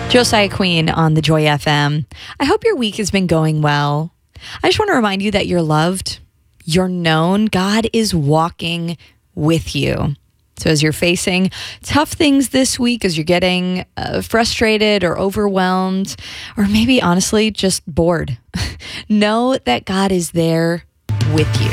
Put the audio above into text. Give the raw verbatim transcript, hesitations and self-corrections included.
Josiah Queen on the Joy F M. I hope your week has been going well. I just want to remind you that you're loved, you're known, God is walking with you. So as you're facing tough things this week, as you're getting uh, frustrated or overwhelmed, or maybe honestly just bored, know that God is there with you.